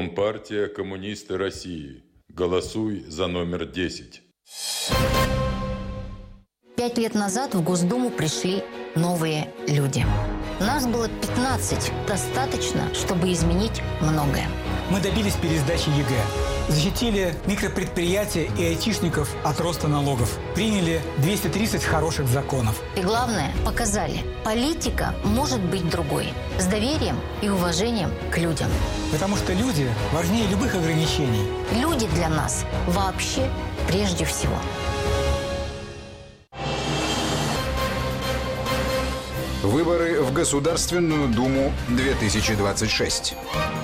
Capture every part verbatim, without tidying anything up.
Компартия Коммунисты России. Голосуй за номер десять. Пять лет назад в Госдуму пришли новые люди. Нас было пятнадцать. Достаточно, чтобы изменить многое. Мы добились пересдачи ЕГЭ. Защитили микропредприятия и айтишников от роста налогов. Приняли двести тридцать хороших законов. И главное, показали, политика может быть другой. С доверием и уважением к людям. Потому что люди важнее любых ограничений. Люди для нас вообще прежде всего. Выборы в Государственную Думу две тысячи двадцать шесть.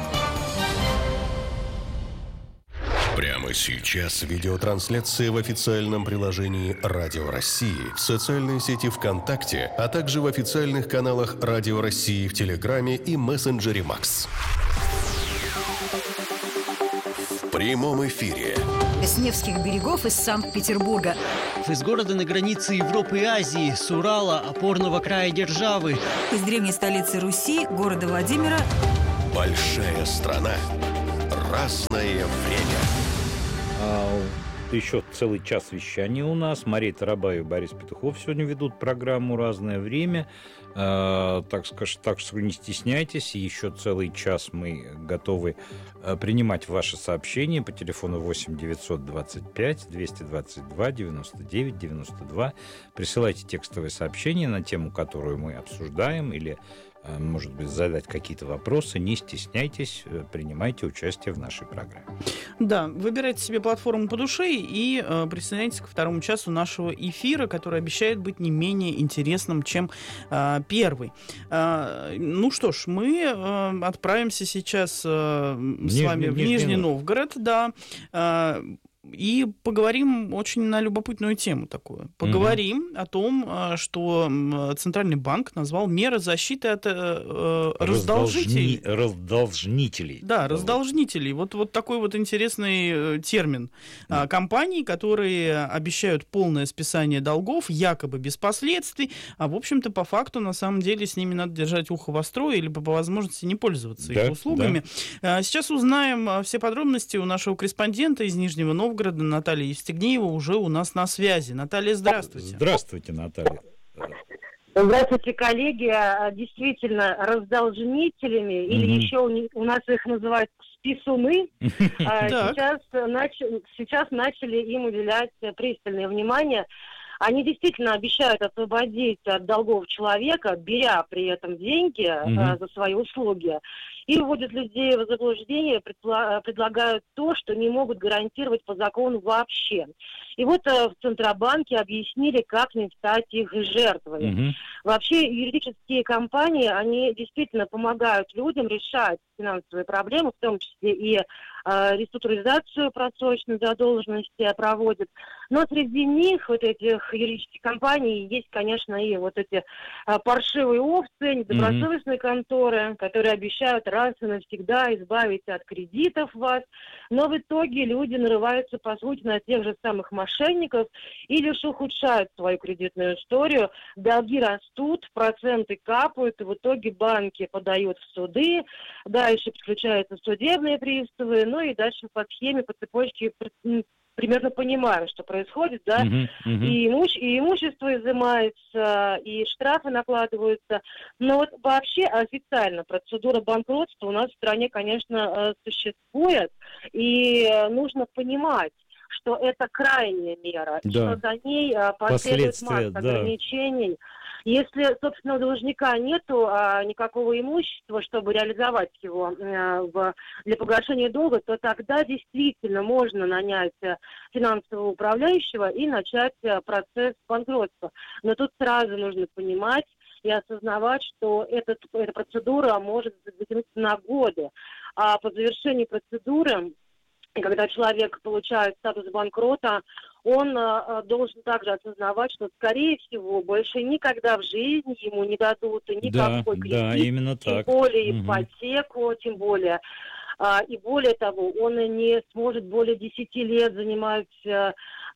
Прямо сейчас видеотрансляция в официальном приложении Радио России, в социальной сети ВКонтакте, а также в официальных каналах Радио России в Телеграме и мессенджере Макс. В прямом эфире. С Невских берегов из Санкт-Петербурга. Из города на границе Европы и Азии, с Урала, опорного края державы. Из древней столицы Руси, города Владимира. Большая страна. Разное время. А, еще целый час вещания у нас. Мария Тарабаева и Борис Петухов сегодня ведут программу «Разное время». А, так, скаж, так что не стесняйтесь. Еще целый час мы готовы принимать ваши сообщения по телефону восемь девятьсот двадцать пять двести двадцать два девяносто девять девяносто два. Присылайте текстовые сообщения на тему, которую мы обсуждаем, или, может быть, задать какие-то вопросы. Не стесняйтесь, принимайте участие в нашей программе. Да, выбирайте себе платформу по душе и э, присоединяйтесь ко второму часу нашего эфира, который обещает быть не менее интересным, чем э, первый. Э, ну что ж, мы э, отправимся сейчас э, с Ниж, вами в Нижний Новгород, да, э, и поговорим очень на любопытную тему такую. Поговорим угу. о том, что Центральный банк назвал меры защиты от э, раздолжителей. Раздолжнителей. Да, раздолжнителей. Вот, вот такой вот интересный термин. Да. Компании, которые обещают полное списание долгов, якобы без последствий, а в общем-то по факту на самом деле с ними надо держать ухо востро или по возможности не пользоваться да, их услугами. Да. Сейчас узнаем все подробности у нашего корреспондента из Нижнего Новгорода, Наталья Евстигнеева уже у нас на связи. Наталья, здравствуйте. Здравствуйте, Наталья. Здравствуйте, коллеги. Действительно, раздолжнителями, mm-hmm. или еще у нас их называют списуны, сейчас, сейчас начали им уделять пристальное внимание. Они действительно обещают освободить от долгов человека, беря при этом деньги mm-hmm. за свои услуги, и вводят людей в заблуждение, предлагают то, что не могут гарантировать по закону вообще. И вот в Центробанке объяснили, как не стать их жертвой. Mm-hmm. Вообще юридические компании, они действительно помогают людям решать финансовые проблемы, в том числе и э, реструктуризацию просроченной задолженности проводят. Но среди них, вот этих юридических компаний, есть, конечно, и вот эти э, паршивые овцы, недобросовестные mm-hmm. конторы, которые обещают раз и навсегда избавить от кредитов вас. Но в итоге люди нарываются, по сути, на тех же самых мошенников и лишь ухудшают свою кредитную историю. Долги растут, проценты капают, и в итоге банки подают в суды, дальше подключаются судебные приставы, ну и дальше по схеме, по цепочке примерно понимаем, что происходит, да, uh-huh, uh-huh. И, имущ- и имущество изымается, и штрафы накладываются. Но вот вообще официально процедура банкротства у нас в стране, конечно, существует, и нужно понимать, что это крайняя мера, да. Что за ней последует масса да. ограничений. Если, собственно, у должника нету а, никакого имущества, чтобы реализовать его а, в, для погашения долга, то тогда действительно можно нанять а, финансового управляющего и начать а, процесс банкротства. Но тут сразу нужно понимать и осознавать, что этот, эта процедура может затянуться на годы. А по завершении процедуры, когда человек получает статус банкрота, он а, должен также осознавать, что, скорее всего, больше никогда в жизни ему не дадут никакой да, кредит, да, именно тем так. более угу. ипотеку, тем более. А, и более того, он не сможет более десяти лет занимать а,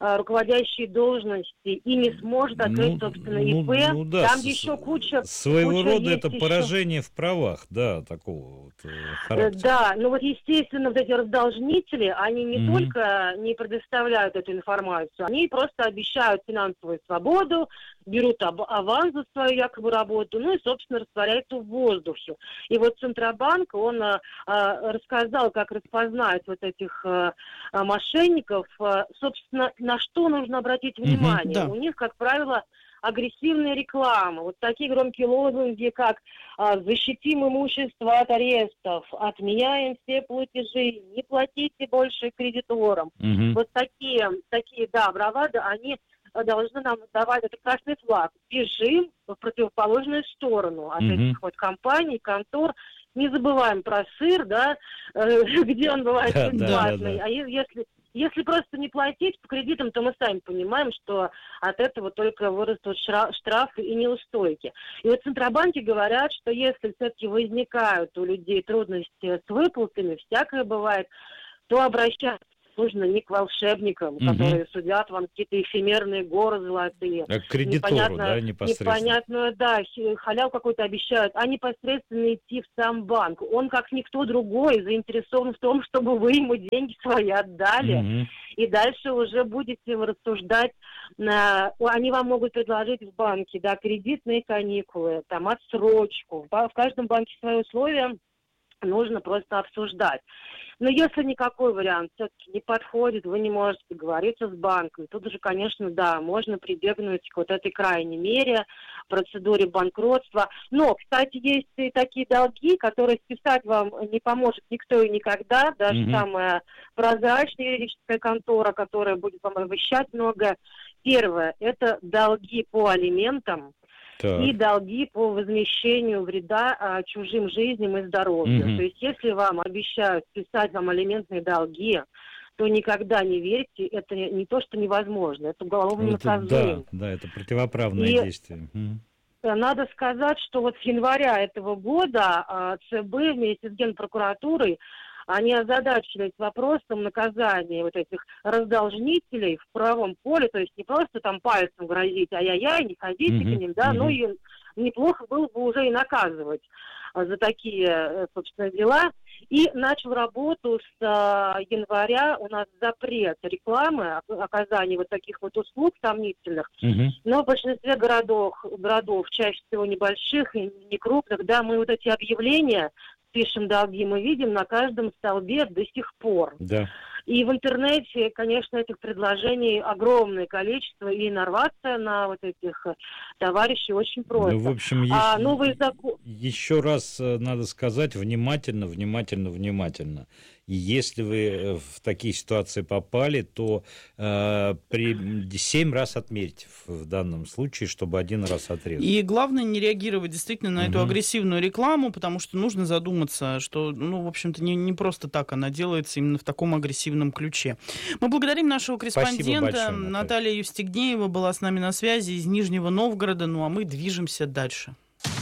руководящие должности и не сможет открыть, ну, собственно, ИП. Ну, ну, да, там с- еще куча... Своего куча рода это еще... поражение в правах, да, такого вот характера. Да, ну вот, естественно, вот эти раздолжнители, они не Мгм. только не предоставляют эту информацию, они просто обещают финансовую свободу, берут об- аванс за свою якобы работу, ну и, собственно, растворяются в воздухе. И вот Центробанк, он а, а, рассказал, как распознать вот этих а, а, мошенников. А, собственно, на что нужно обратить Мгм, внимание. да. У них, как правило, агрессивная реклама. Вот такие громкие лозунги, как а, «защитим имущество от арестов», «отменяем все платежи», «не платите больше кредиторам». Мгм. Вот такие, такие, да, бравады, они а, должны нам давать, это красный флаг. Бежим в противоположную сторону от Мгм. этих вот компаний, контор. Не забываем про сыр, да, э, где он бывает Да, да, бесплатный. да, да. А е- если, если просто не платить по кредитам, то мы сами понимаем, что от этого только вырастут шра- штрафы и неустойки. И вот в Центробанке говорят, что если все-таки возникают у людей трудности с выплатами, всякое бывает, то обращаться нужно не к волшебникам, Мгм. которые судят вам какие-то эфемерные горы золотые. А к кредитору, непонятно- да, непосредственно. Непонятную, да, хи- халяву какой-то обещают, а непосредственно идти в сам банк. Он, как никто другой, заинтересован в том, чтобы вы ему деньги свои отдали. Мгм. И дальше уже будете вы рассуждать. на- Они вам могут предложить в банке, да, кредитные каникулы, там, отсрочку. В ба- В каждом банке свои условия. Нужно просто обсуждать. Но если никакой вариант все-таки не подходит, вы не можете договориться с банком, тут уже, конечно, да, можно прибегнуть к вот этой крайней мере, процедуре банкротства. Но, кстати, есть и такие долги, которые списать вам не поможет никто и никогда, даже Мгм. самая прозрачная юридическая контора, которая будет вам обещать многое. Первое – это долги по алиментам. Так. И долги по возмещению вреда а, чужим жизням и здоровью. Мгм. То есть, если вам обещают списать вам алиментные долги, то никогда не верьте, это не, не то, что невозможно, это уголовно Вот это да, наказуемо. да, это противоправное И- действие. Мгм. Надо сказать, что вот с января этого года а, ЦБ вместе с Генпрокуратурой они озадачились вопросом наказания вот этих раздолжнителей в правом поле, то есть не просто там пальцем грозить, ай-яй-яй, не ходите Мгм, к ним, да, но мгм. и неплохо было бы уже и наказывать а, за такие, э, собственно, дела. И начал работу с а, января у нас запрет рекламы, ок- оказания вот таких вот услуг сомнительных. Мгм. Но в большинстве городов, городов, чаще всего небольших и не крупных, да, мы вот эти объявления «Пишем долги», мы видим на каждом столбе до сих пор. Да. И в интернете, конечно, этих предложений огромное количество, и нарваться на вот этих э, товарищей очень просто. Ну, в общем, А ещё- новый закон... еще раз э, надо сказать, внимательно, внимательно, внимательно. И если вы э, в такие ситуации попали, то э, при семь раз отмерьте в, в данном случае, чтобы один раз отрезать. И главное не реагировать действительно на эту Мгм. агрессивную рекламу, потому что нужно задуматься, что, ну, в общем-то, не, не просто так она делается именно в таком агрессивном ключе. Мы благодарим нашего корреспондента. большое, Наталья. Наталья Евстигнеева была с нами на связи из Нижнего Новгорода. Ну, а мы движемся дальше.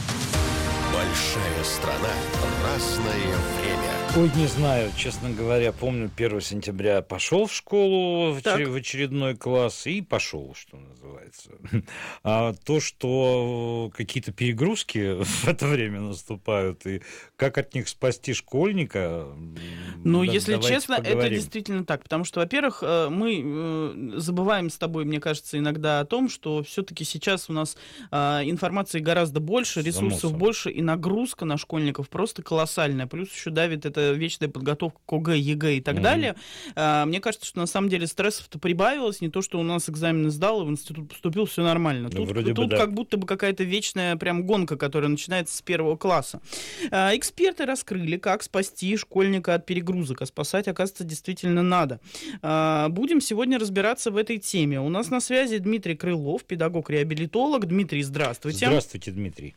Большая страна, разное время. Ой, не знаю, честно говоря, помню, первого сентября пошел в школу в, Так. очер- в очередной класс и пошел, что называется. А то, что какие-то перегрузки в это время наступают, и как от них спасти школьника, Ну, да- если давайте честно, это поговорим. действительно так. Потому что, во-первых, э, мы э, забываем с тобой, мне кажется, иногда о том, что все-таки сейчас у нас э, информации гораздо больше, ресурсов собой. больше, и нагрузка на школьников просто колоссальная. Плюс еще давит эта вечная подготовка к ОГЭ, ЕГЭ и так Мгм. далее. Э, Мне кажется, что на самом деле стрессов-то прибавилось. Не то, что у нас экзамены сдал и в институт поступил, все нормально. Ну, Тут, вроде бы тут да. как будто бы какая-то вечная прям гонка, которая начинается с первого класса. Э, Эксперты раскрыли, как спасти школьника от перегрузок, а спасать, оказывается, действительно надо. Э, Будем сегодня разбираться в этой теме. У нас на связи Дмитрий Крылов, педагог-реабилитолог. Дмитрий, здравствуйте. Здравствуйте, Дмитрий.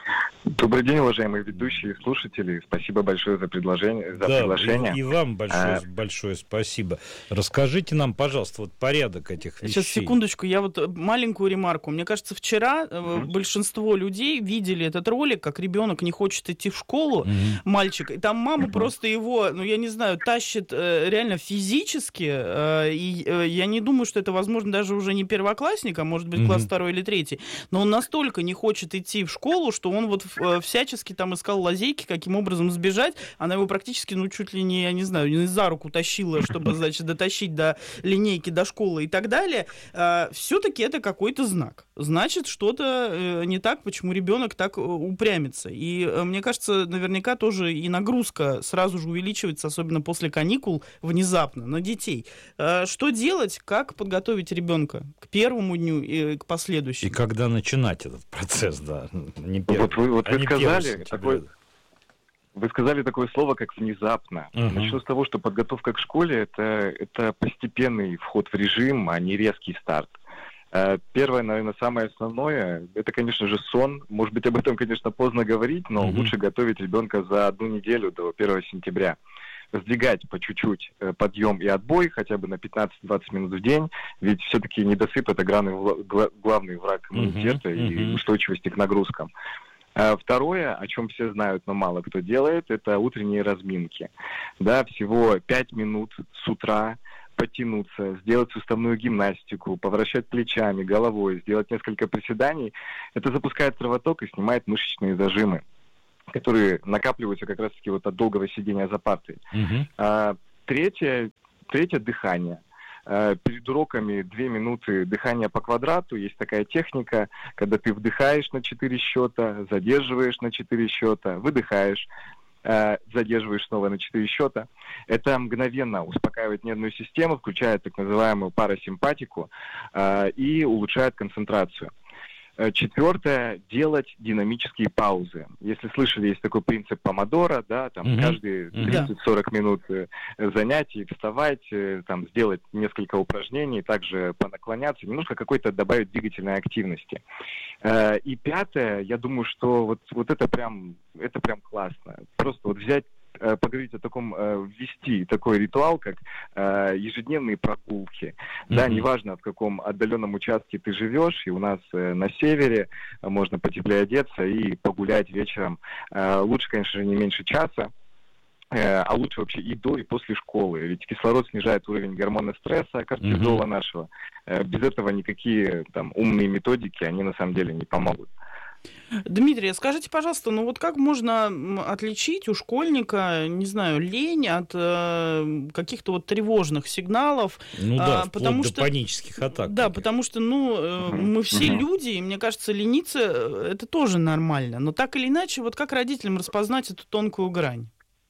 Добрый день, уважаемые ведущие и слушатели. Спасибо большое за предложение, за да, приглашение. И, и вам большое, а... большое спасибо. Расскажите нам, пожалуйста, вот порядок этих вещей. Сейчас, секундочку, я вот маленькую ремарку. Мне кажется, вчера mm-hmm. большинство людей видели этот ролик, как ребенок не хочет идти в школу, mm-hmm. мальчик, и там мама mm-hmm. просто его, ну, я не знаю, тащит э, реально физически, э, и э, я не думаю, что это, возможно, даже уже не первоклассник, а может быть, mm-hmm. класс второй или третий, но он настолько не хочет идти в школу, что он вот всячески там искал лазейки, каким образом сбежать. Она его практически, ну, чуть ли не, я не знаю, не за руку тащила, чтобы, значит, дотащить до линейки, до школы и так далее. Все-таки это какой-то знак. Значит, что-то не так, почему ребенок так упрямится. И мне кажется, наверняка тоже и нагрузка сразу же увеличивается, особенно после каникул, внезапно на детей. Что делать, как подготовить ребенка к первому дню и к последующим? И когда начинать этот процесс, да? Не первый. Вот вы, вот вы сказали такой, вы сказали такое слово, как внезапно. Uh-huh. Начну с того, что подготовка к школе это, это постепенный вход в режим, а не резкий старт. Первое, наверное, самое основное, это, конечно же, сон. Может быть, об этом, конечно, поздно говорить, но uh-huh. лучше готовить ребенка за одну неделю до первого сентября. Сдвигать по чуть-чуть подъем и отбой, хотя бы на пятнадцать-двадцать минут в день, ведь все-таки недосып — это главный, главный враг иммунитета uh-huh. и uh-huh. устойчивости к нагрузкам. Второе, о чем все знают, но мало кто делает, это утренние разминки. Да, всего пять минут с утра подтянуться, сделать суставную гимнастику, повращать плечами, головой, сделать несколько приседаний. Это запускает кровоток и снимает мышечные зажимы, которые накапливаются как раз-таки вот от долгого сидения за партой. Uh-huh. А, третье, третье — дыхание. Перед уроками две минуты дыхания по квадрату. Есть такая техника, когда ты вдыхаешь на четыре счета, задерживаешь на четыре счета, выдыхаешь, задерживаешь снова на четыре счета. Это мгновенно успокаивает нервную систему, включает так называемую парасимпатику и улучшает концентрацию. Четвертое — делать динамические паузы. Если слышали, есть такой принцип помодоро, да, там mm-hmm. каждые тридцать-сорок минут занятий вставать, там сделать несколько упражнений, также понаклоняться, немножко какой-то добавить двигательной активности. И пятое, я думаю, что вот, вот это прям, это прям классно. Просто вот взять, поговорить о таком, ввести такой ритуал, как ежедневные прогулки. Mm-hmm. Да, неважно, в каком отдаленном участке ты живешь, и у нас на севере можно потеплее одеться и погулять вечером. Лучше, конечно же, не меньше часа, а лучше вообще и до, и после школы. Ведь кислород снижает уровень гормона стресса, кортизола mm-hmm. нашего. Без этого никакие там умные методики, они на самом деле не помогут. Дмитрий, скажите, пожалуйста, ну вот как можно отличить у школьника, не знаю, лень от э, каких-то вот тревожных сигналов? Ну да, а, потому до что, панических атак. Да, потому что, ну, э, мы все uh-huh. люди, и мне кажется, лениться — это тоже нормально. Но так или иначе, вот как родителям распознать эту тонкую грань?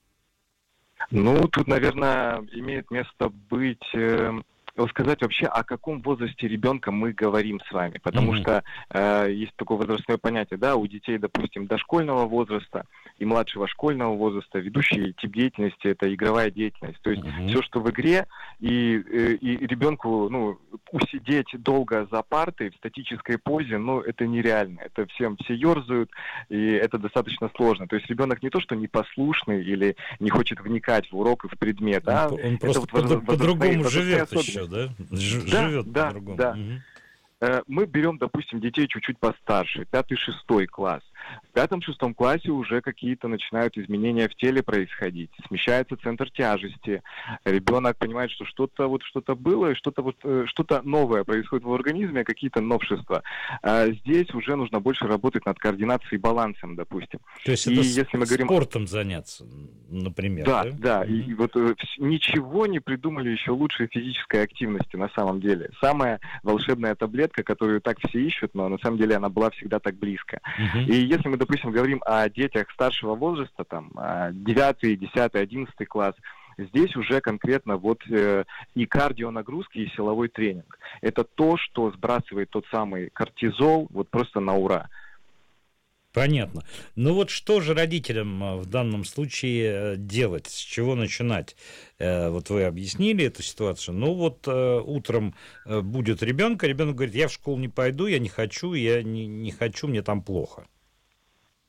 Ну, тут, наверное, имеет место быть... Э... сказать вообще, о каком возрасте ребенка мы говорим с вами, потому mm-hmm. что э, есть такое возрастное понятие, да, у детей, допустим, дошкольного возраста и младшего школьного возраста ведущий тип деятельности — это игровая деятельность, то есть mm-hmm. все, что в игре, и, и, и ребенку, ну, усидеть долго за партой в статической позе, ну, это нереально, это всем все ерзают, и это достаточно сложно, то есть ребенок не то, что непослушный или не хочет вникать в урок и в предмет, он, а он это просто вот по- по-другому живет особенность. еще. Да? Ж- да, живет да, по-другому. да. Угу. Мы берем, допустим, детей чуть-чуть постарше, пятый-шестой класс. В пятом-шестом классе уже какие-то начинают изменения в теле происходить. Смещается центр тяжести. Ребенок понимает, что что-то вот что-то было, и что-то вот что-то новое происходит в организме, какие-то новшества. А здесь уже нужно больше работать над координацией и балансом, допустим. То есть и это если мы говорим... спортом заняться, например. Да, да. да. Mm-hmm. И, и вот ничего не придумали еще лучше физической активности на самом деле. Самая волшебная таблетка, которую так все ищут, но на самом деле она была всегда так близко. Mm-hmm. И если мы, допустим, говорим о детях старшего возраста, там, девятый, десятый, одиннадцатый класс, здесь уже конкретно вот э, и кардионагрузки, и силовой тренинг. Это то, что сбрасывает тот самый кортизол вот просто на ура. Понятно. Ну вот что же родителям в данном случае делать? С чего начинать? Вот вы объяснили эту ситуацию. Ну вот утром будет ребенок, ребенок говорит: я в школу не пойду, я не хочу, я не, не хочу, мне там плохо.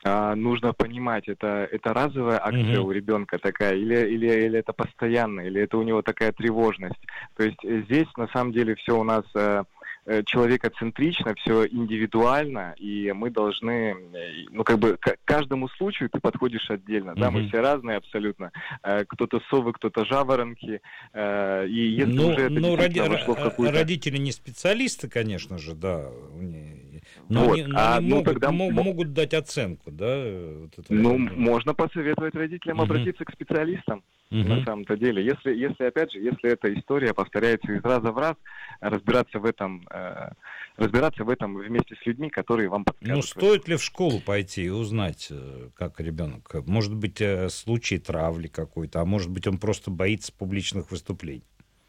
А, нужно понимать, это, это разовая акция Мгм. у ребенка такая, или, или, или это постоянно, или это у него такая тревожность. То есть э, здесь на самом деле все у нас э, э, человекоцентрично, все индивидуально, и мы должны, э, ну как бы к каждому случаю ты подходишь отдельно, да, мы Мгм. все разные абсолютно. Э, кто-то совы, кто-то жаворонки, э, и если Ну, уже это ну, ради- действительно вошло в р- какую-то... родители не специалисты, конечно же, да, не- но Вот, они, но а, они ну, могут, тогда мо- мо- могут дать оценку, да? Вот этого Ну, ребенка. можно посоветовать родителям Мгм. обратиться к специалистам, Мгм. на самом-то деле. Если, если, опять же, если эта история повторяется из раза в раз, разбираться в этом, э, разбираться в этом вместе с людьми, которые вам подскажут. Ну, стоит ли в школу пойти и узнать, э, как ребенок? Может быть, э, случай травли какой-то, а может быть, он просто боится публичных выступлений.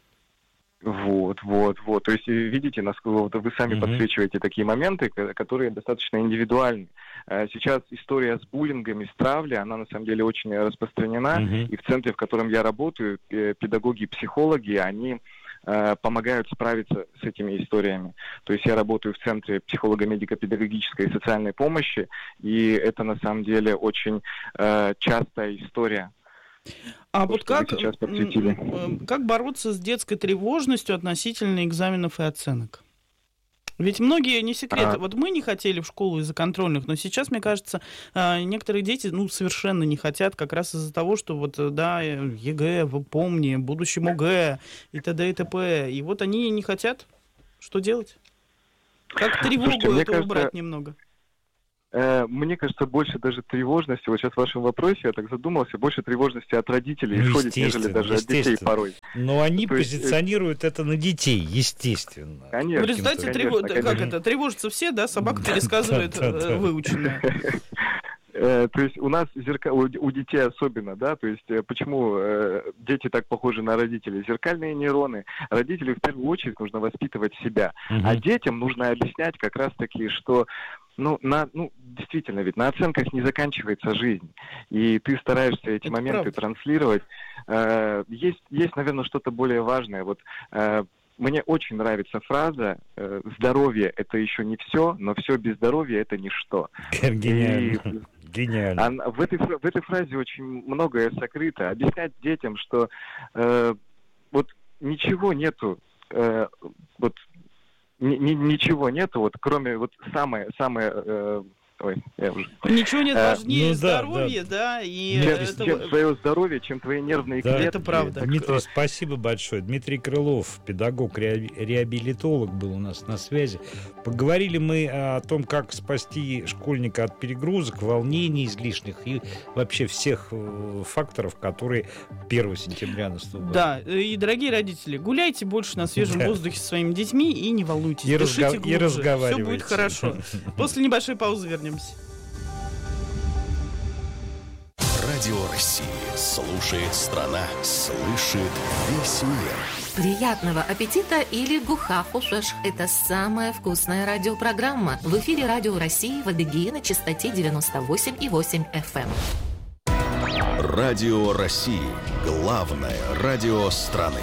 Вот, вот, вот. То есть, э, видите, насколько вот вы сами Мгм. подсвечиваете такие моменты, ко- которые достаточно индивидуальны. Э, Сейчас история с буллингом и с травлей, она на самом деле очень распространена. Мгм. И в центре, в котором я работаю, э, педагоги и психологи, они э, помогают справиться с этими историями. То есть я работаю в центре психолого-медико-педагогической и социальной помощи, и это на самом деле очень э, частая история. А То, вот что вы как, сейчас м, подсветили. м, м, как бороться с детской тревожностью относительно экзаменов и оценок? Ведь многие, не секрет, А. вот мы не хотели в школу из-за контрольных, но сейчас, мне кажется, а, некоторые дети, ну, совершенно не хотят как раз из-за того, что вот, э, да, э, ЕГЭ, вы помни, будущем ОГЭ и т.д. и т.п. И вот они не хотят. Что делать? Как тревогу Слушайте, мне эту кажется, убрать немного? Э, Мне кажется, больше даже тревожности, вот сейчас в вашем вопросе я так задумался, больше тревожности от родителей Ну, исходит, нежели естественно, даже от детей естественно. порой. Но они То есть, э, позиционируют это на детей, естественно. Конечно, В результате конечно, трево- да, как конечно. это, тревожатся все, да, собака пересказывает Да, да, да. э, выученное. Э, То есть у нас зерка... у у детей особенно, да, то есть э, почему э, дети так похожи на родителей? Зеркальные нейроны. Родителей в первую очередь нужно воспитывать себя, Мгм. а детям нужно объяснять как раз-таки, что ну, на, ну, действительно, ведь на оценках не заканчивается жизнь. И ты стараешься эти Это моменты правда. транслировать. Э, есть, есть, наверное, что-то более важное. Вот э, мне очень нравится фраза э, «здоровье – это еще не все, но все без здоровья – это ничто». Гениально. Гениально. А в этой, фра- в этой фразе очень многое сокрыто. Объяснять детям, что э, вот ничего нету, э, вот ни- ни- ничего нету, вот кроме вот самое, самое, э, ой, я уже... Ничего нет Э, важнее ну да, здоровья, да, и Чем, это- чем твое здоровье, чем твои нервные Да, клетки. это правда. Так Дмитрий, что- спасибо большое. Дмитрий Крылов, педагог, ре- реабилитолог, был у нас на связи. Поговорили мы о том, как спасти школьника от перегрузок, волнений излишних и вообще всех э, факторов, которые первого сентября наступают. Да, и, дорогие родители, гуляйте больше на свежем Да. воздухе со своими детьми и не волнуйтесь, И дышите разга- и глубже, разговаривайте. все будет хорошо. После небольшой паузы вернемся. Радио России. Слушает страна. Слышит весь мир. Приятного аппетита или гухафушеш. Это самая вкусная радиопрограмма. В эфире Радио России в Адыгее на частоте девяносто восемь и восемь эф эм. Радио России. Главное радио страны.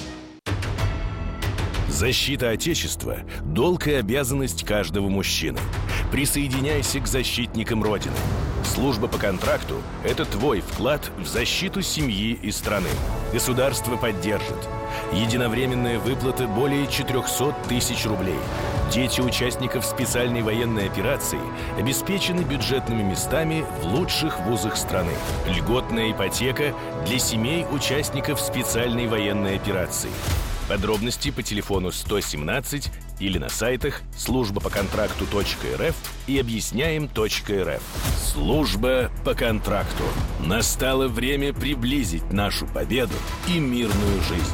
Защита Отечества – долг и обязанность каждого мужчины. Присоединяйся к защитникам Родины. Служба по контракту – это твой вклад в защиту семьи и страны. Государство поддержит. Единовременная выплата более четыреста тысяч рублей. Дети участников специальной военной операции обеспечены бюджетными местами в лучших вузах страны. Льготная ипотека для семей участников специальной военной операции. Подробности по телефону сто семнадцать или на сайтах служба по контракту точка эр эф и объясняем точка эр эф. Служба по контракту. Настало время приблизить нашу победу и мирную жизнь.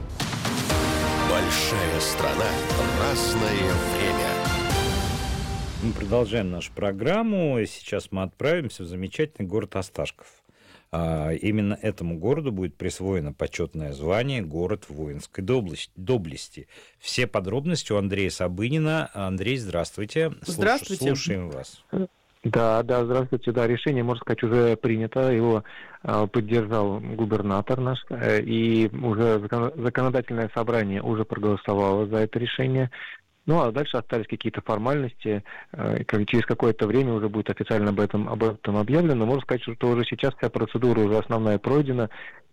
Большая страна. Разное время. Мы продолжаем нашу программу. И сейчас мы отправимся в замечательный город Осташков. А, именно этому городу будет присвоено почетное звание «Город воинской доблести». доблести. Все подробности у Андрея Сабынина. Андрей, здравствуйте. Здравствуйте. Слушаем вас. Да, да, здравствуйте. Да, решение, можно сказать, уже принято. Его э, поддержал губернатор наш, э, и уже закон, законодательное собрание уже проголосовало за это решение. Ну, а дальше остались какие-то формальности. Через какое-то время уже будет официально об этом, об этом объявлено. Можно сказать, что уже сейчас вся процедура уже основная пройдена,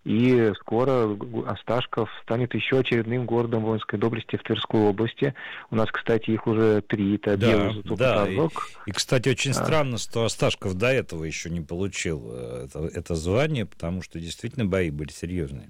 и скоро Осташков станет еще очередным городом воинской доблести в Тверской области. У нас, кстати, их уже три. Это да, Белый, да. И, и, кстати, очень а. странно, что Осташков до этого еще не получил это, это звание, потому что действительно бои были серьезные.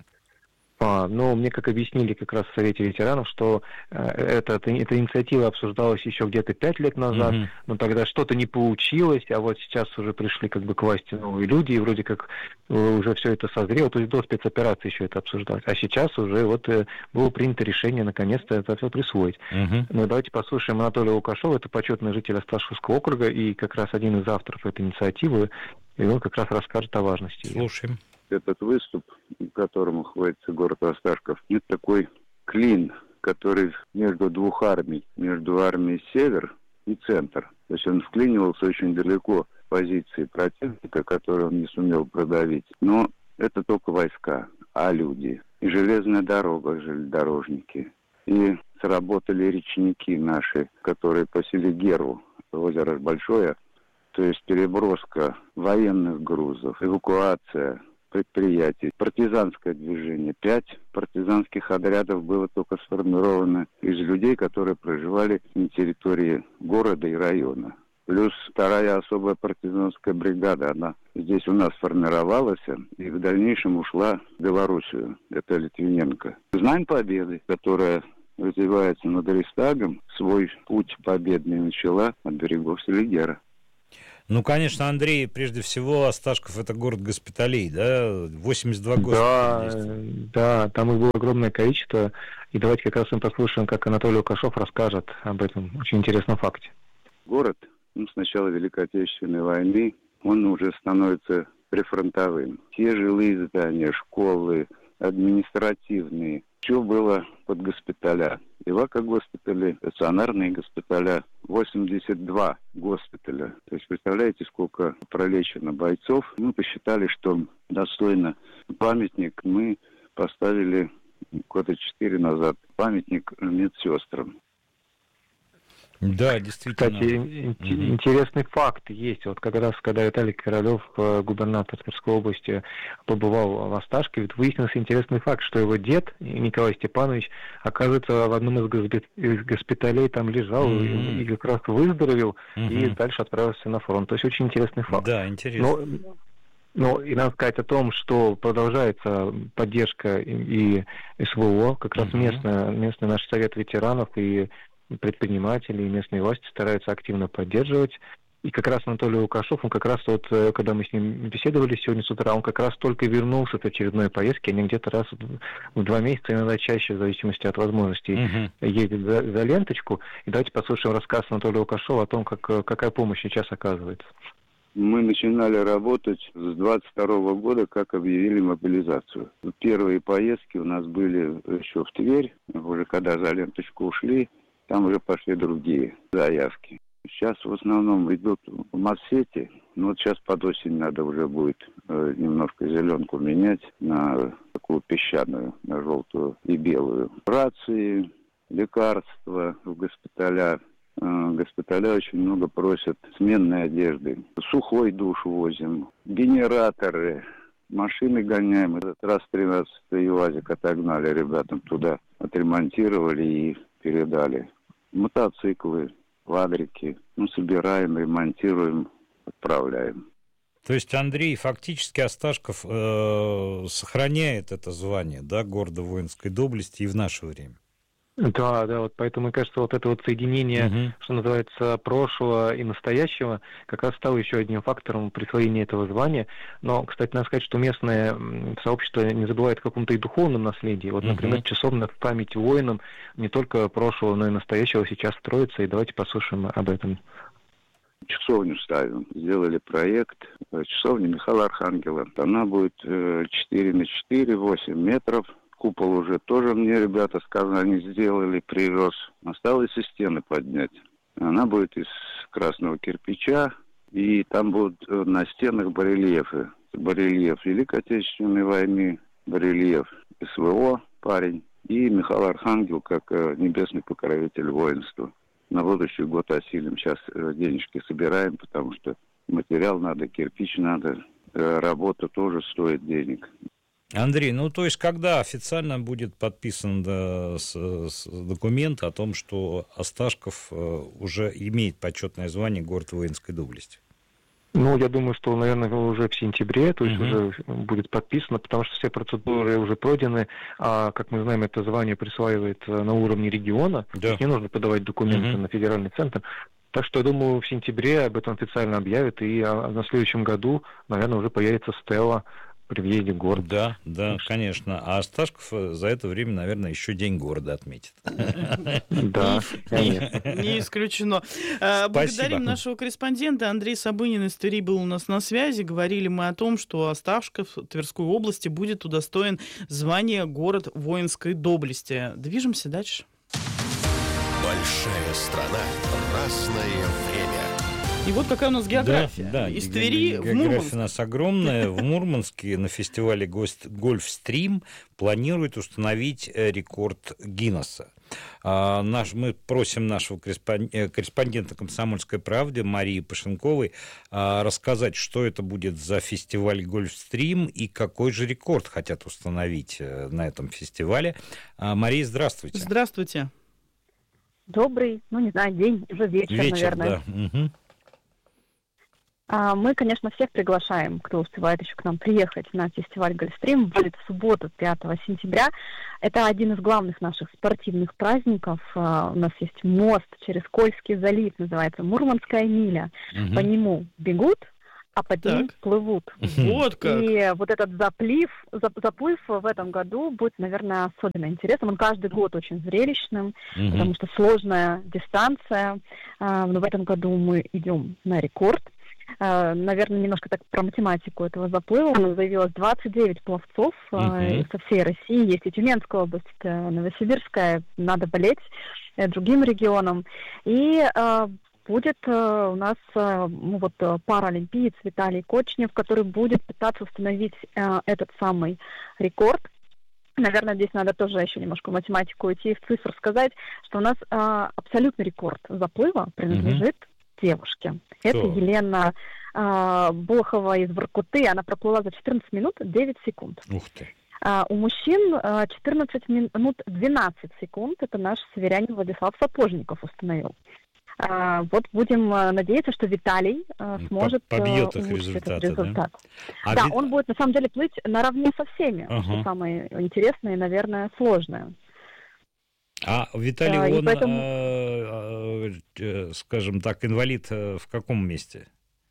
А, ну, мне как объяснили как раз в Совете ветеранов, что э, это, это, эта инициатива обсуждалась еще где-то пять лет назад, mm-hmm. но тогда что-то не получилось, а вот сейчас уже пришли как бы к власти новые люди, и вроде как уже все это созрело, то есть до спецоперации еще это обсуждалось. А сейчас уже вот э, было принято решение наконец-то это все присвоить. Mm-hmm. Ну, давайте послушаем Анатолия Лукашова, это почетный житель Осташковского округа и как раз один из авторов этой инициативы, и он как раз расскажет о важности. Слушаем. Этот выступ, к которому хватится город Осташков, это такой клин, который между двух армий, между армией Север и Центр. То есть он вклинивался очень далеко в позиции противника, который он не сумел продавить. Но это только войска, а люди. И железная дорога, железнодорожники. И сработали речники наши, которые по Селигеру, озеро большое, то есть переброска военных грузов, эвакуация предприятий, партизанское движение. Пять партизанских отрядов было только сформировано из людей, которые проживали на территории города и района. Плюс вторая особая партизанская бригада, она здесь у нас формировалась и в дальнейшем ушла в Белоруссию. Это Литвиненко. Знамя Победы, которая развивается над Рейхстагом, свой путь победный начала от берегов Селигера. Ну, конечно, Андрей, прежде всего, Осташков — это город госпиталей, да? восемьдесят два госпиталя. Да, да, там их было огромное количество. И давайте как раз мы послушаем, как Анатолий Лукашов расскажет об этом очень интересном факте. Город, ну, с начала Великой Отечественной войны, он уже становится прифронтовым. Те жилые здания, школы, административные, все было под госпиталя. Эвако-госпитали, стационарные госпиталя, восемьдесят два госпиталя. То есть представляете, сколько пролечено бойцов. Мы посчитали, что достойно памятник мы поставили года четыре назад. Памятник медсестрам. Да, действительно. Кстати, mm-hmm. интересный факт есть. Вот как раз, когда Виталий Королёв, губернатор Тверской области, побывал в Осташкове, выяснился интересный факт, что его дед, Николай Степанович, оказывается, в одном из, госпи... из госпиталей там лежал mm-hmm. и, и как раз выздоровел, mm-hmm. и дальше отправился на фронт. То есть очень интересный факт. Да, интересно. Но... Ну, и надо сказать о том, что продолжается поддержка и СВО, как раз mm-hmm. местный, местный наш совет ветеранов и предприниматели и местные власти стараются активно поддерживать. И как раз Анатолий Лукашов, он как раз вот, когда мы с ним беседовали сегодня с утра, он как раз только вернулся от очередной поездки, они где-то раз в два месяца, иногда чаще, в зависимости от возможностей, uh-huh. ездят за, за ленточку. И давайте послушаем рассказ Анатолия Лукашова о том, как, какая помощь сейчас оказывается. Мы начинали работать с двадцать второго года, как объявили мобилизацию. Первые поездки у нас были еще в Тверь, уже когда за ленточку ушли, там уже пошли другие заявки. Сейчас в основном идут в Моссете, но вот сейчас под осень надо уже будет э, немножко зеленку менять на такую песчаную, на желтую и белую. Рации, лекарства в госпиталях. Э, госпиталя очень много просят сменной одежды. Сухой душ возим, генераторы, машины гоняем. Этот раз тринадцатый ЮАЗик отогнали ребятам туда, отремонтировали и передали. Мотоциклы, квадрики, ну, собираем, ремонтируем, отправляем. То есть, Андрей, фактически Осташков э, сохраняет это звание, да, города воинской доблести и в наше время? Да, да, вот поэтому, мне кажется, вот это вот соединение, uh-huh. что называется, прошлого и настоящего, как раз стало еще одним фактором присвоения этого звания. Но, кстати, надо сказать, что местное сообщество не забывает о каком-то и духовном наследии. Вот, например, uh-huh. часовня в память воинам не только прошлого, но и настоящего сейчас строится, и давайте послушаем об этом. Часовню ставим. Сделали проект. Часовня Михаила Архангела. Она будет четыре на четыре, восемь метров. Купол уже тоже мне ребята сказали, они сделали, прирос. Осталось и стены поднять. Она будет из красного кирпича, и там будут на стенах барельефы. Барельеф Великой Отечественной войны, барельеф СВО, парень, И Михаил Архангел как небесный покровитель воинства. На будущий год осилим. Сейчас денежки собираем, потому что материал надо, кирпич надо. Работа тоже стоит денег. Андрей, ну то есть когда официально будет подписан да, с, с документ о том, что Осташков уже имеет почетное звание город воинской доблести? Ну, я думаю, что, наверное, уже в сентябре, то есть Uh-huh. уже будет подписано, потому что все процедуры уже пройдены, а, как мы знаем, это звание присваивает на уровне региона, Да. то есть не нужно подавать документы Uh-huh. на федеральный центр. Так что, я думаю, в сентябре об этом официально объявят, и а, на следующем году, наверное, уже появится стела при въезде в город. Да, да, конечно. А Осташков за это время, наверное, еще День города отметит. Да, Не исключено. Благодарим нашего корреспондента. Андрей Сабынин из Твери был у нас на связи. Говорили мы о том, что Осташков Тверской области будет удостоен звания город воинской доблести. Движемся дальше. Большая страна, разное время. И вот какая у нас география. Да, да, Из Твери в география Мурманск. у нас огромная. В Мурманске на фестивале «Гольфстрим» планируют установить рекорд Гиннесса. А, наш, мы просим нашего корреспондента «Комсомольской правды» Марии Пашенковой а, рассказать, что это будет за фестиваль «Гольфстрим» и какой же рекорд хотят установить на этом фестивале. А, Мария, здравствуйте. Здравствуйте. Добрый, ну не знаю, день, уже вечер, Вечер, наверное. да. Угу. А, мы, конечно, всех приглашаем, кто успевает еще к нам приехать на фестиваль «Гольфстрим». Будет в субботу, пятого сентября. Это один из главных наших спортивных праздников. А, у нас есть мост через Кольский залив, называется Мурманская миля. Мгм. По нему бегут, а под ним Так. плывут. Вот как. И вот этот заплыв, зап- заплыв в этом году будет, наверное, особенно интересным. Он каждый год очень зрелищным, Мгм. потому что сложная дистанция. А, Но в этом году мы идем на рекорд. А, Наверное, немножко так про математику этого заплыва. У нас заявилось двадцать девять пловцов а, Мгм. со всей России. Есть и Тюменская область, это Новосибирская. Надо болеть э, другим регионам. И а, будет э, у нас э, ну, вот, э, паралимпиец Виталий Кочнев, который будет пытаться установить э, этот самый рекорд. Наверное, здесь надо тоже еще немножко в математику идти, в цифр сказать, что у нас э, абсолютный рекорд заплыва принадлежит девушке. Это Кто? Елена э, Болохова из Воркуты. Она проплыла за четырнадцать минут девять секунд. Ух ты. А у мужчин э, четырнадцать минут двенадцать секунд. Это наш северянин Владислав Сапожников установил. А, вот будем э, надеяться, что Виталий э, сможет э, побьет их улучшить этот результаты, да? результат. А да, Вит- он будет на самом деле плыть наравне со всеми, Ага. что самое интересное и, наверное, сложное. А Виталий, Да, и он, поэтому- э, э, скажем так, инвалид э, в каком месте?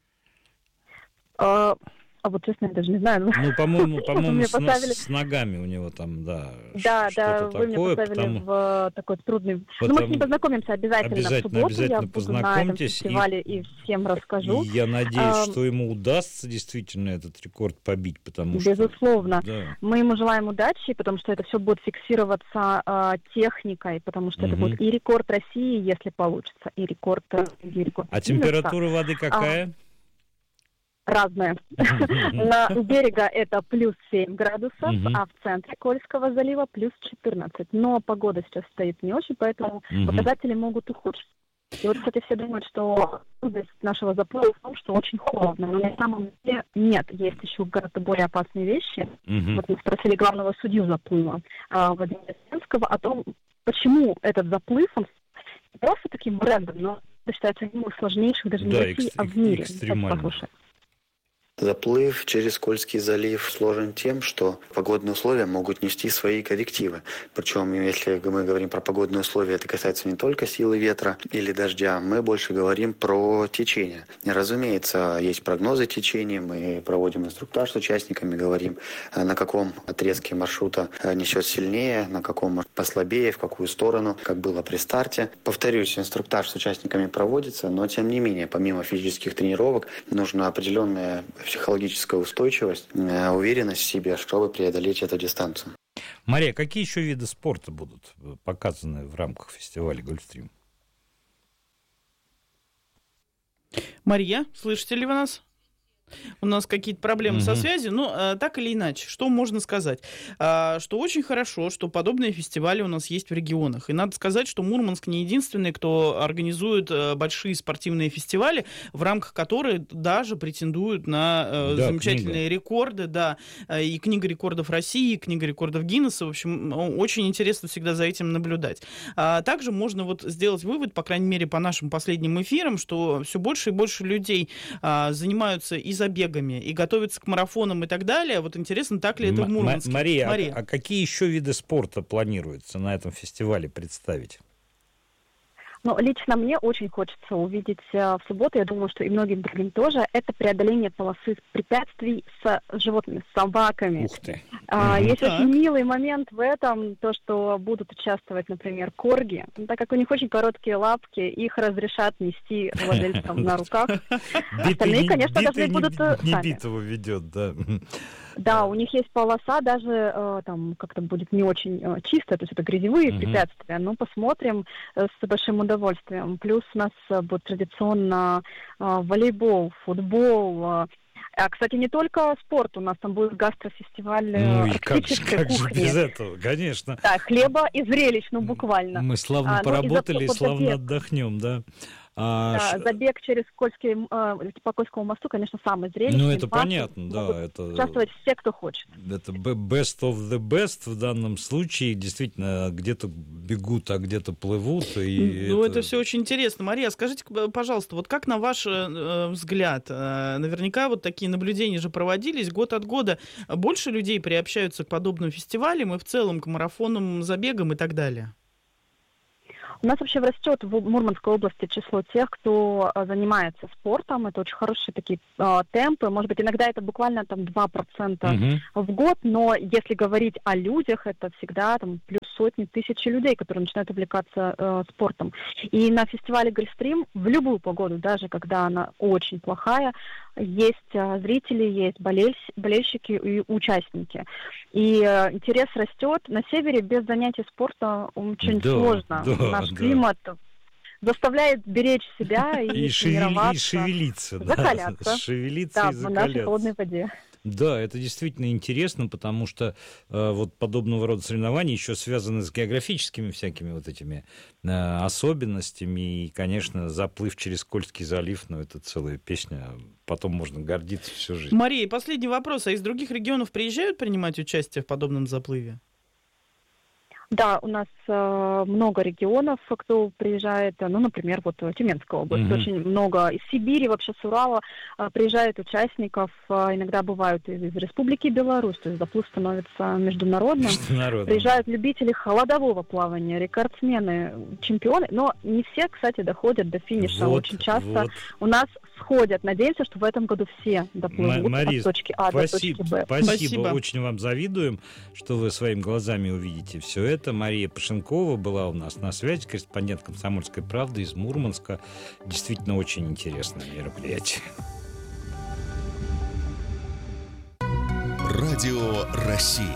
А, а вот честно, я даже не знаю. Ну, по-моему, Вы по-моему, мне с, но- поставили- с ногами у него там, да, Да, что-то да, вы меня такое, поставили потому- в такой трудный... Ну, мы Потому- с ним познакомимся обязательно, Обязательно, в субботу. обязательно Я буду на этом познакомьтесь, и- фестивале и, всем расскажу. И я надеюсь, А, что ему удастся действительно этот рекорд побить, потому что... Безусловно. Да. Мы ему желаем удачи, потому что это все будет фиксироваться э, техникой, потому что это Мгм. будет и рекорд России, если получится, и рекорд... э, и рекорд А Гиннесса. температура воды какая? Разная. На у берега это плюс семь градусов, Мгм. а в центре Кольского залива плюс четырнадцать. Но погода сейчас стоит не очень, поэтому Мгм. показатели могут ухудшиться. И вот, кстати, все думают, что трудность нашего заплыва в том, что очень холодно. Но на самом деле нет. Есть еще гораздо более опасные вещи. Мгм. Вот мы спросили главного судью заплыва а, Владимира Зеленского о том, почему этот заплыв, он не просто таким брендом, но считается одним из сложнейших даже не Да, в России, а в мире. экстремальным. Давайте послушаем. Заплыв через Кольский залив сложен тем, что погодные условия могут нести свои коррективы. Причем, если мы говорим про погодные условия, это касается не только силы ветра или дождя, мы больше говорим про течение. И, разумеется, есть прогнозы течения, мы проводим инструктаж с участниками, говорим, на каком отрезке маршрута несет сильнее, на каком послабее, в какую сторону, как было при старте. Повторюсь, инструктаж с участниками проводится, но, тем не менее, помимо физических тренировок, нужна определенная психологическая устойчивость, э, уверенность в себе, чтобы преодолеть эту дистанцию. Мария, какие еще виды спорта будут показаны в рамках фестиваля «Гольфстрим»? Мария, слышите ли вы нас? У нас какие-то проблемы Мгм. со связью, но э, так или иначе, что можно сказать? А, что очень хорошо, что подобные фестивали у нас есть в регионах. И надо сказать, что Мурманск не единственный, кто организует э, большие спортивные фестивали, в рамках которых даже претендуют на э, Да, замечательные рекорды, да, э, и книга рекордов России, и книга рекордов Гиннесса. В общем, о- очень интересно всегда за этим наблюдать. А также можно вот сделать вывод, по крайней мере, по нашим последним эфирам, что все больше и больше людей а, занимаются и забегами, и готовятся к марафонам и так далее. Вот интересно, так ли это в М- Мурманске? Мария, а- Мария. А, какие еще виды спорта планируется на этом фестивале представить? Ну, лично мне очень хочется увидеть э, в субботу, я думаю, что и многим другим тоже, это преодоление полосы препятствий с животными, с собаками. Ух ты. А, Мгм. Есть Так. очень милый момент в этом, то, что будут участвовать, например, корги. Ну, так как у них очень короткие лапки, их разрешат нести владельцам на руках. Остальные, конечно, должны будут э, не сами. битого ведет, да. Да, у них есть полоса, даже э, там как-то будет не очень э, чисто, то есть это грязевые Мгм. препятствия, но посмотрим э, с большим удовольствием. Плюс у нас э, будет традиционно э, волейбол, футбол. э. А, кстати, не только спорт, у нас там будет гастрофестиваль э, Ну и как, же- арктической как же кухни. без этого, конечно. Да, хлеба и зрелищ, ну буквально. Мы славно А, ну, и поработали и за- славно забег. отдохнем, да. А, Да, ш- забег через Кольский, э, по Кольскому мосту, конечно, самый зрелищный. Ну, это Паспорт понятно, да, могут это- участвовать все, кто хочет. Это б- best of the best в данном случае. Действительно, где-то бегут, а где-то плывут. И Ну, это... все очень интересно. Мария, скажите, э, пожалуйста, вот как на ваш э, взгляд, э, наверняка вот такие наблюдения же проводились год от года, больше людей приобщаются к подобным фестивалям и в целом к марафонам, забегам и так далее? У нас вообще растет в Мурманской области число тех, кто а, занимается спортом. Это очень хорошие такие а, темпы. Может быть, иногда это буквально там два процента Мгм. в год, но если говорить о людях, это всегда там плюс сотни, тысячи людей, которые начинают увлекаться э, спортом. И на фестивале Гольфстрим в любую погоду, даже когда она очень плохая, есть а, зрители, есть болельщ- болельщики и участники. И э, интерес растет. На севере без занятий спорта очень Да, сложно. да, Наш да. климат заставляет беречь себя и, И, шевели- и тренироваться, шевелиться, да, закаляться. шевелиться да, и в нашей закаляться. холодной воде. Да, это действительно интересно, потому что э, вот подобного рода соревнования еще связаны с географическими всякими вот этими э, особенностями. И, конечно, заплыв через Кольский залив, ну, это целая песня. Потом можно гордиться всю жизнь. Мария, последний вопрос. А из других регионов приезжают принимать участие в подобном заплыве? Да, у нас э, много регионов, кто приезжает, ну, например, вот э, Тюменская область, Мгм. очень много из Сибири, вообще с Урала э, приезжают участников, э, иногда бывают из, из Республики Беларусь, то есть заплыв становится международным. Международным. Приезжают любители холодового плавания, рекордсмены, чемпионы, но не все, кстати, доходят до финиша. Вот, Очень часто вот. у нас сходят. Надеемся, что в этом году все доплывут Ма- Мария, от точки А спасибо, до точки Б. спасибо, Спасибо. очень вам завидуем, что вы своими глазами увидите все это. Мария Пашенкова была у нас на связи, корреспондент «Комсомольской правды» из Мурманска. Действительно очень интересное мероприятие. Радио России.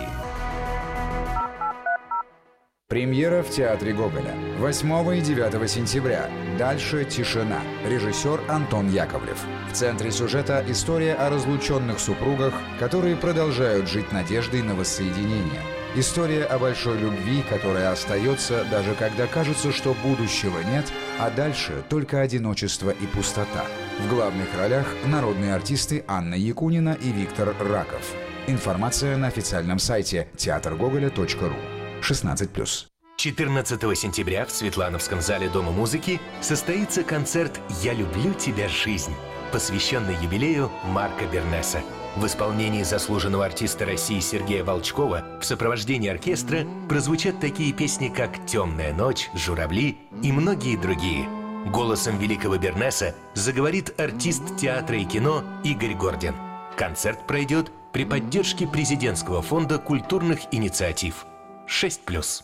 Премьера в Театре Гоголя. восьмого и девятого сентября. Дальше тишина. Режиссер Антон Яковлев. В центре сюжета история о разлученных супругах, которые продолжают жить надеждой на воссоединение. История о большой любви, которая остается, даже когда кажется, что будущего нет, а дальше только одиночество и пустота. В главных ролях народные артисты Анна Якунина и Виктор Раков. Информация на официальном сайте театр гоголя точка ру. шестнадцать плюс. четырнадцатого сентября в Светлановском зале Дома музыки состоится концерт «Я люблю тебя, жизнь», посвященный юбилею Марка Бернеса. В исполнении заслуженного артиста России Сергея Волчкова в сопровождении оркестра прозвучат такие песни, как «Темная ночь», «Журавли» и многие другие. Голосом великого Бернеса заговорит артист театра и кино Игорь Гордин. Концерт пройдет при поддержке Президентского фонда культурных инициатив. шесть плюс.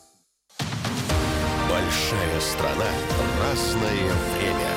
Большая страна. Разное время.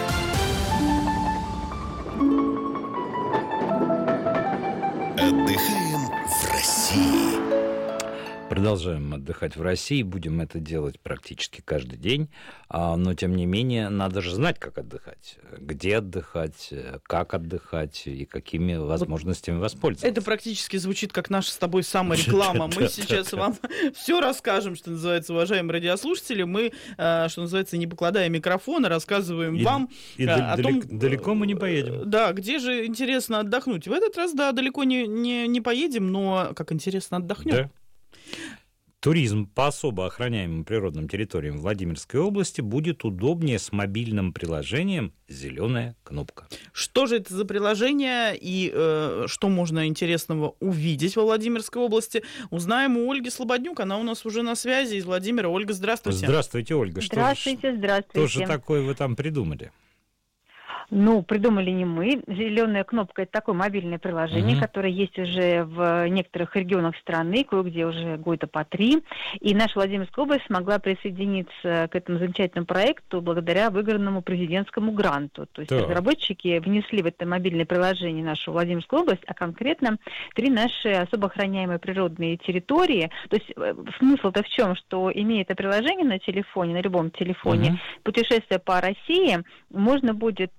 Отдыхаем в России. Продолжаем отдыхать в России, будем это делать практически каждый день, но, тем не менее, надо же знать, как отдыхать, где отдыхать, как отдыхать и какими возможностями воспользоваться. Это практически звучит как наша с тобой самореклама. Мы сейчас вам все расскажем, что называется, уважаемые радиослушатели. Мы, что называется, не покладая микрофона, рассказываем вам о том... Далеко мы не поедем. Да, где же интересно отдохнуть. В этот раз, да, далеко не, не, не поедем, но как интересно отдохнем. Да. Туризм по особо охраняемым природным территориям Владимирской области будет удобнее с мобильным приложением «Зеленая кнопка». Что же это за приложение и э, что можно интересного увидеть во Владимирской области, узнаем у Ольги Слободнюк. Она у нас уже на связи из Владимира. Ольга, здравствуйте. Здравствуйте, Ольга. Здравствуйте, что, здравствуйте. Что же такое вы там придумали? Ну, придумали не мы. «Зеленая кнопка» — это такое мобильное приложение, mm-hmm. которое есть уже в некоторых регионах страны, кое-где уже года по три. И наша Владимирская область смогла присоединиться к этому замечательному проекту благодаря выигранному президентскому гранту. То есть да. разработчики внесли в это мобильное приложение нашу Владимирскую область, а конкретно три наши особо охраняемые природные территории. То есть смысл-то в чем? Что, имея это приложение на телефоне, на любом телефоне, mm-hmm. путешествие по России можно будет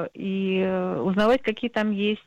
и узнавать, какие там есть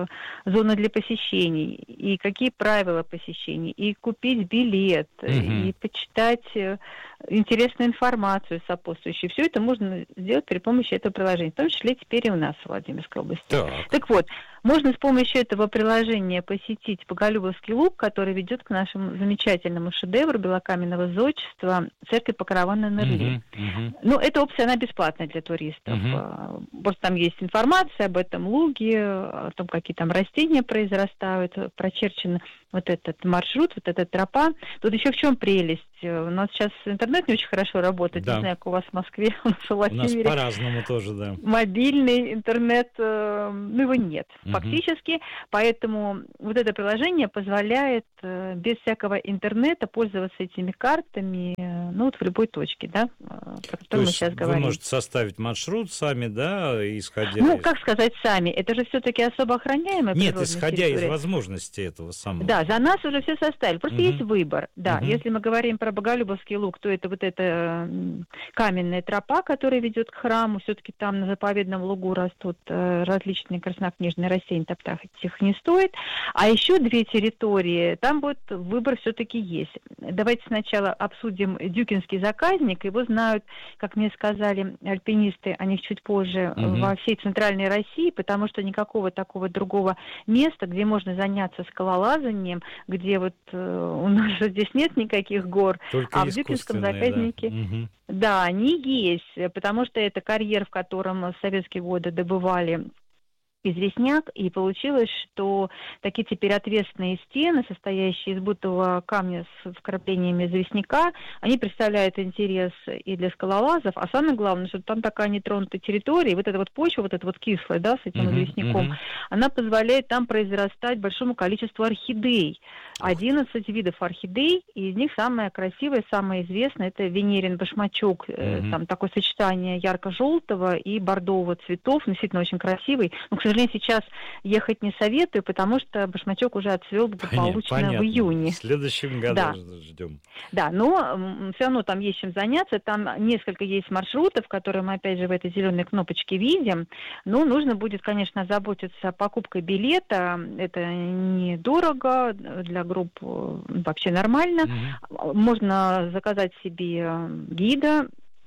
зоны для посещений, и какие правила посещений, и купить билет, mm-hmm. и почитать интересную информацию сопутствующую. Все это можно сделать при помощи этого приложения, в том числе теперь и у нас в Владимирской области. Так, так вот, можно с помощью этого приложения посетить Боголюбовский луг, который ведет к нашему замечательному шедевру белокаменного зодчества церкви Покрова на Нерли. Uh-huh, uh-huh. Ну, эта опция, она бесплатная для туристов. Uh-huh. Просто там есть информация об этом луге, о том, какие там растения произрастают, прочерчен вот этот маршрут, вот эта тропа. Тут еще в чем прелесть? У нас сейчас интернет не очень хорошо работает, да. Не знаю, как у вас в Москве, у нас в Владимире. У нас по-разному тоже, да. Мобильный интернет, ну, его нет. Uh-huh. Фактически, поэтому вот это приложение позволяет э, без всякого интернета пользоваться этими картами, э, ну вот в любой точке, да, о которой мы сейчас говорим. Вы можете составить маршрут сами, да, исходя Ну, из... как сказать сами, это же все-таки особо охраняемая Нет, исходя территория. Из возможностей этого самого. Да, за нас уже все составили, просто угу. есть выбор, да. Угу. Если мы говорим про Боголюбовский луг, то это вот эта каменная тропа, которая ведет к храму, все-таки там на заповедном лугу растут э, различные краснокнижные растения, топтать их не стоит. А еще две территории, там вот выбор все-таки есть. Давайте сначала обсудим Дюкинский заказник. Его знают, как мне сказали альпинисты, о них чуть позже, угу. во всей центральной России, потому что никакого такого другого места, где можно заняться скалолазанием, где вот э, у нас же здесь нет никаких гор, только а в Дюкинском заказнике... Да. Угу. Да, они есть, потому что это карьер, в котором в советские годы добывали известняк, и получилось, что такие теперь отвесные стены, состоящие из бутового камня с вкраплениями известняка, они представляют интерес и для скалолазов, а самое главное, что там такая нетронутая территория, и вот эта вот почва, вот эта вот кислая, да, с этим uh-huh, известняком, uh-huh. она позволяет там произрастать большому количеству орхидей. одиннадцать видов орхидей, и из них самая красивая, самая известная, это Венерин башмачок, uh-huh. там такое сочетание ярко-желтого и бордового цветов, действительно очень красивый. Но, к сожалению, сейчас ехать не советую, потому что башмачок уже отцвел благополучно Понятно. в июне. В следующем году да. ждем. Да, но все равно там есть чем заняться. Там несколько есть маршрутов, которые мы, опять же, в этой зеленой кнопочке видим. Но нужно будет, конечно, заботиться покупкой билета. Это недорого, для групп вообще нормально. Mm-hmm. Можно заказать себе гида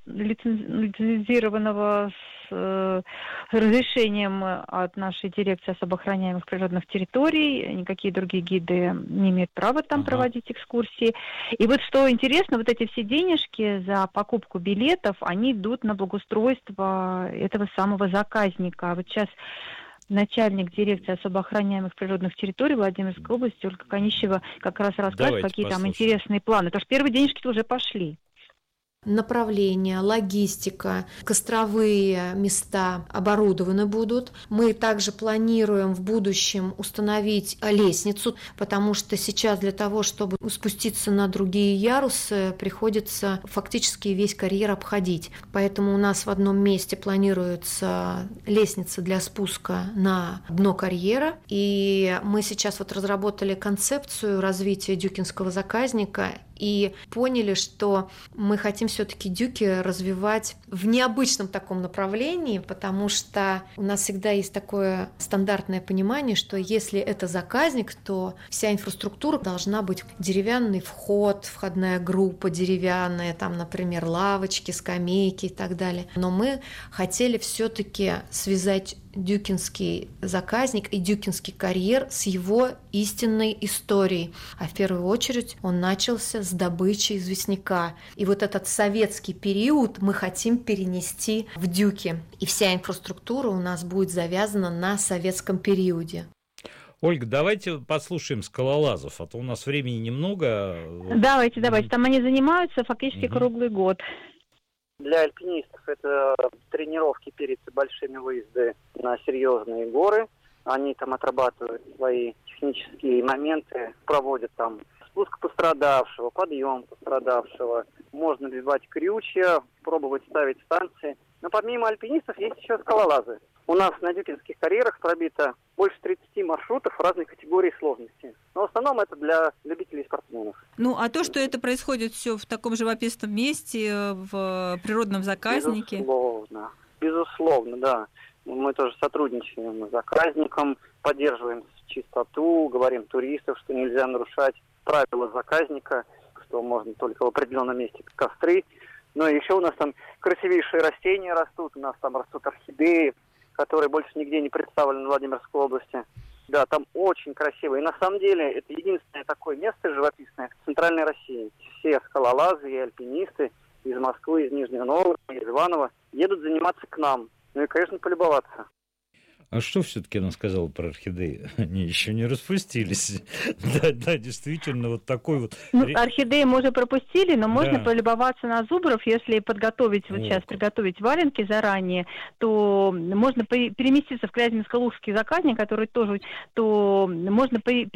лицензированного с э, разрешением от нашей дирекции особо охраняемых природных территорий. Никакие другие гиды не имеют права там ага. проводить экскурсии. И вот что интересно, вот эти все денежки за покупку билетов, они идут на благоустройство этого самого заказника. А вот сейчас начальник дирекции особо охраняемых природных территорий Владимирской области Ольга Конищева как раз расскажет, какие послушаем. Там интересные планы. Потому что первые денежки уже пошли. направления, логистика, костровые места оборудованы будут. Мы также планируем в будущем установить лестницу, потому что сейчас для того, чтобы спуститься на другие ярусы, приходится фактически весь карьер обходить. Поэтому у нас в одном месте планируется лестница для спуска на дно карьера. И мы сейчас вот разработали концепцию развития дюкинского заказника и поняли, что мы хотим все-таки дюки развивать в необычном таком направлении, потому что у нас всегда есть такое стандартное понимание, что если это заказник, то вся инфраструктура должна быть деревянный вход, входная группа деревянная, там, например, лавочки, скамейки и так далее. Но мы хотели все-таки связать дюкинский заказник и дюкинский карьер с его истинной историей. А в первую очередь он начался с добычи известняка. И вот этот советский период мы хотим перенести в дюки. И вся инфраструктура у нас будет завязана на советском периоде. Ольга, давайте послушаем скалолазов, а то у нас времени немного. Давайте, давайте. Там они занимаются фактически угу. круглый год. Для альпинистов это тренировки перед большими выездами на серьезные горы. Они там отрабатывают свои технические моменты, проводят там спуск пострадавшего, подъем пострадавшего. Можно набивать крючья, пробовать ставить станции. Но помимо альпинистов есть еще скалолазы. У нас на дюкинских карьерах пробито больше тридцати маршрутов разной категории сложности. Но в основном это для любителей и спортсменов. Ну, а то, что это происходит все в таком живописном месте, в природном заказнике? Безусловно, безусловно, да. Мы тоже сотрудничаем с заказником, поддерживаем чистоту, говорим туристам, что нельзя нарушать правила заказника, что можно только в определенном месте костры. Но еще у нас там красивейшие растения растут, у нас там растут орхидеи, которые больше нигде не представлены в Владимирской области. Да, там очень красиво. И на самом деле это единственное такое место живописное в Центральной России. Все скалолазы и альпинисты из Москвы, из Нижнего Новгорода, из Иваново едут заниматься к нам. Ну и, конечно, полюбоваться. А что все-таки она сказала про орхидеи? Они еще не распустились. Да, да, действительно, вот такой вот... Ну, орхидеи мы уже пропустили, но можно да. полюбоваться на зубров. Если подготовить, вот, вот сейчас приготовить валенки заранее, то можно переместиться в Клязьминско-Лужский заказник, который тоже, то можно